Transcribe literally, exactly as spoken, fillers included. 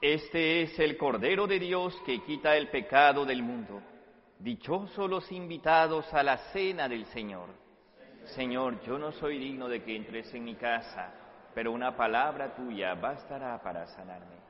Este es el Cordero de Dios que quita el pecado del mundo. Dichosos los invitados a la cena del Señor. Señor, yo no soy digno de que entres en mi casa, pero una palabra tuya bastará para sanarme.